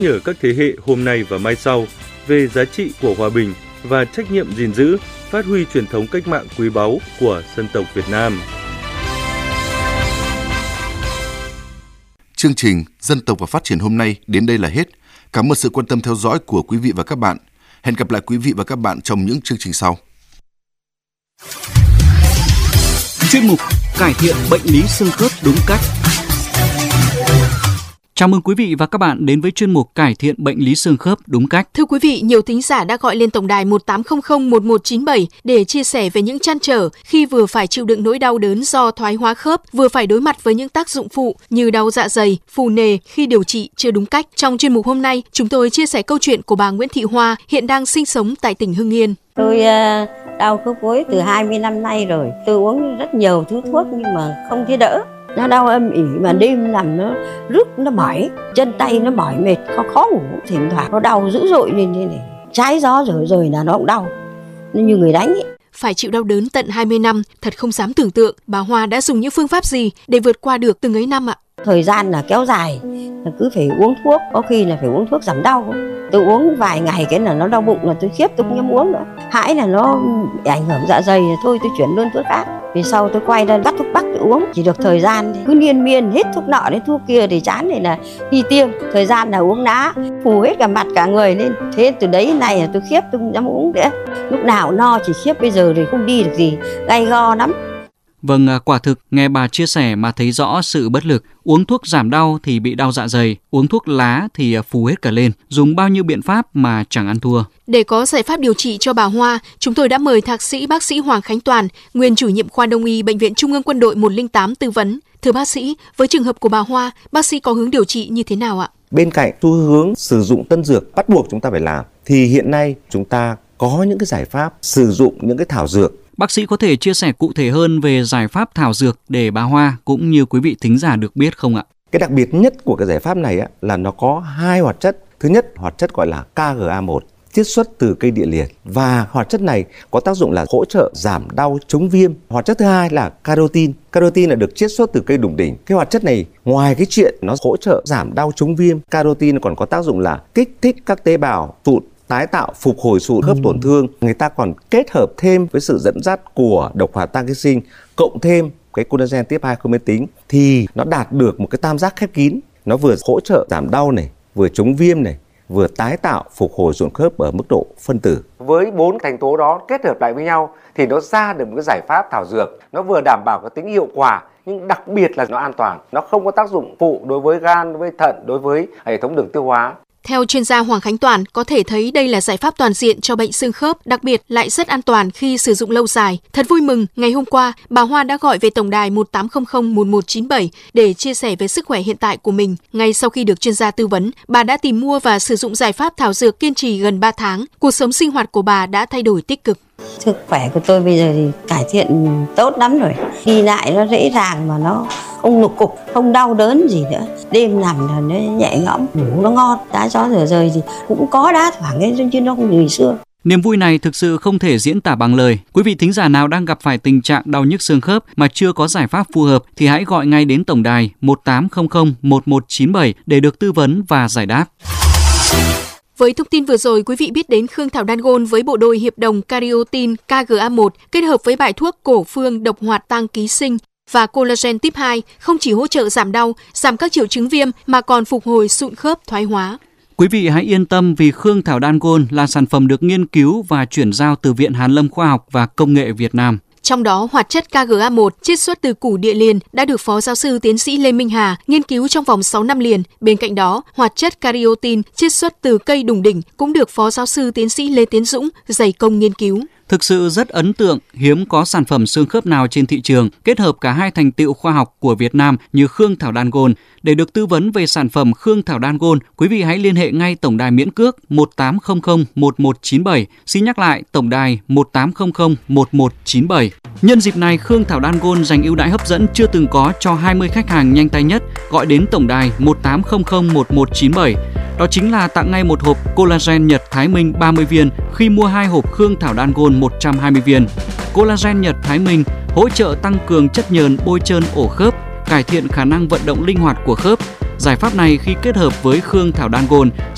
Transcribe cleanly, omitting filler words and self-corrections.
nhở các thế hệ hôm nay và mai sau về giá trị của hòa bình và trách nhiệm gìn giữ, phát huy truyền thống cách mạng quý báu của dân tộc Việt Nam. Chương trình Dân tộc và Phát triển hôm nay đến đây là hết. Cảm ơn sự quan tâm theo dõi của quý vị và các bạn. Hẹn gặp lại quý vị và các bạn trong những chương trình sau. Chuyên mục Cải thiện bệnh lý xương khớp đúng cách. Chào mừng quý vị và các bạn đến với chuyên mục Cải thiện bệnh lý xương khớp đúng cách. Thưa quý vị, nhiều thính giả đã gọi lên tổng đài 18001197 để chia sẻ về những trăn trở khi vừa phải chịu đựng nỗi đau đớn do thoái hóa khớp, vừa phải đối mặt với những tác dụng phụ như đau dạ dày, phù nề khi điều trị chưa đúng cách. Trong chuyên mục hôm nay, chúng tôi chia sẻ câu chuyện của bà Nguyễn Thị Hoa, hiện đang sinh sống tại tỉnh Hưng Yên. Tôi đau khớp gối từ 20 năm nay rồi. Tôi uống rất nhiều thứ thuốc nhưng mà không thấy đỡ. Nó đau âm ỉ mà đêm nằm nó rứt, nó mỏi, chân tay nó mỏi mệt, khó ngủ. Thỉnh thoảng nó đau dữ dội lên thế này. Trái gió rồi là nó cũng đau, nó như người đánh ấy. Phải chịu đau đớn tận 20 năm, thật không dám tưởng tượng bà Hoa đã dùng những phương pháp gì để vượt qua được từng ấy năm ạ. Thời gian là kéo dài, là cứ phải uống thuốc, có khi là phải uống thuốc giảm đau. Tôi uống vài ngày cái là nó đau bụng là tôi khiếp, tôi không dám uống nữa. Hãi là nó ảnh hưởng dạ dày, thôi tôi chuyển luôn thuốc khác. Vì sau tôi quay ra bắt thuốc bắc tôi uống, chỉ được thời gian cứ liên miên hết thuốc nọ đến thuốc kia thì chán này là đi tiêm. Thời gian là uống ná, phù hết cả mặt cả người lên. Thế từ đấy này là tôi khiếp, tôi không dám uống nữa. Lúc nào no chỉ khiếp, bây giờ thì không đi được gì, gay go lắm. Vâng, quả thực nghe bà chia sẻ mà thấy rõ sự bất lực. Uống thuốc giảm đau thì bị đau dạ dày, uống thuốc lá thì phù hết cả lên. Dùng bao nhiêu biện pháp mà chẳng ăn thua. Để có giải pháp điều trị cho bà Hoa, chúng tôi đã mời thạc sĩ bác sĩ Hoàng Khánh Toàn, nguyên chủ nhiệm khoa Đông y Bệnh viện Trung ương Quân đội 108 tư vấn. Thưa bác sĩ, với trường hợp của bà Hoa, bác sĩ có hướng điều trị như thế nào ạ? Bên cạnh xu hướng sử dụng tân dược bắt buộc chúng ta phải làm, thì hiện nay chúng ta có những cái giải pháp sử dụng những cái thảo dược. Bác sĩ có thể chia sẻ cụ thể hơn về giải pháp thảo dược để bà Hoa cũng như quý vị thính giả được biết không ạ? Cái đặc biệt nhất của cái giải pháp này là nó có hai hoạt chất. Thứ nhất, hoạt chất gọi là KGA1, chiết xuất từ cây địa liệt. Và hoạt chất này có tác dụng là hỗ trợ giảm đau chống viêm. Hoạt chất thứ hai là carotin. Carotin là được chiết xuất từ cây đủng đỉnh. Cái hoạt chất này ngoài cái chuyện nó hỗ trợ giảm đau chống viêm, carotin còn có tác dụng là kích thích các tế bào sụn, tái tạo, phục hồi sụn khớp tổn thương. Người ta còn kết hợp thêm với sự dẫn dắt của độc hòa tan ký sinh, cộng thêm cái collagen tiếp 2 không biến tính thì nó đạt được một cái tam giác khép kín. Nó vừa hỗ trợ giảm đau này, vừa chống viêm này, vừa tái tạo, phục hồi sụn khớp ở mức độ phân tử. Với 4 thành tố đó kết hợp lại với nhau thì nó ra được một cái giải pháp thảo dược. Nó vừa đảm bảo cái tính hiệu quả nhưng đặc biệt là nó an toàn. Nó không có tác dụng phụ đối với gan, đối với thận, đối với hệ thống đường tiêu hóa. Theo chuyên gia Hoàng Khánh Toàn, có thể thấy đây là giải pháp toàn diện cho bệnh xương khớp, đặc biệt lại rất an toàn khi sử dụng lâu dài. Thật vui mừng, ngày hôm qua, bà Hoa đã gọi về tổng đài 18001197 để chia sẻ về sức khỏe hiện tại của mình. Ngay sau khi được chuyên gia tư vấn, bà đã tìm mua và sử dụng giải pháp thảo dược kiên trì gần 3 tháng. Cuộc sống sinh hoạt của bà đã thay đổi tích cực. Sức khỏe của tôi bây giờ thì cải thiện tốt lắm rồi. Đi lại nó dễ dàng mà nó không lục cục, không đau đớn gì nữa. Đêm nằm là nó nhẹ nhõm, ngủ nó ngon. Đá gió rửa rời thì cũng có đá thoảng ấy, chứ nó không như ngày xưa. Niềm vui này thực sự không thể diễn tả bằng lời. Quý vị thính giả nào đang gặp phải tình trạng đau nhức xương khớp mà chưa có giải pháp phù hợp thì hãy gọi ngay đến tổng đài 18001197 để được tư vấn và giải đáp. Với thông tin vừa rồi, quý vị biết đến Khương Thảo Đan Gôn với bộ đôi hiệp đồng Cariotin KGA1 kết hợp với bài thuốc cổ phương độc hoạt tăng ký sinh và collagen tiếp 2 không chỉ hỗ trợ giảm đau, giảm các triệu chứng viêm mà còn phục hồi sụn khớp thoái hóa. Quý vị hãy yên tâm vì Khương Thảo Đan Gôn là sản phẩm được nghiên cứu và chuyển giao từ Viện Hàn Lâm Khoa học và Công nghệ Việt Nam. Trong đó, hoạt chất KGA1 chiết xuất từ củ địa liền đã được Phó Giáo sư Tiến sĩ Lê Minh Hà nghiên cứu trong vòng 6 năm liền. Bên cạnh đó, hoạt chất Cariotin chiết xuất từ cây đủng đỉnh cũng được Phó Giáo sư Tiến sĩ Lê Tiến Dũng dày công nghiên cứu. Thực sự rất ấn tượng, hiếm có sản phẩm xương khớp nào trên thị trường kết hợp cả hai thành tựu khoa học của Việt Nam như Khương Thảo Đan Gôn. Để được tư vấn về sản phẩm Khương Thảo Đan Gôn, quý vị hãy liên hệ ngay tổng đài miễn cước 18001197. Xin nhắc lại, tổng đài 18001197. Nhân dịp này, Khương Thảo Đan Gôn dành ưu đãi hấp dẫn chưa từng có cho 20 khách hàng nhanh tay nhất gọi đến tổng đài 18001197. Đó chính là tặng ngay một hộp collagen Nhật Thái Minh 30 viên khi mua 2 hộp Khương Thảo Đan Gôn 120 viên. Collagen Nhật Thái Minh hỗ trợ tăng cường chất nhờn bôi trơn ổ khớp, cải thiện khả năng vận động linh hoạt của khớp. Giải pháp này khi kết hợp với Khương Thảo Đan Gôn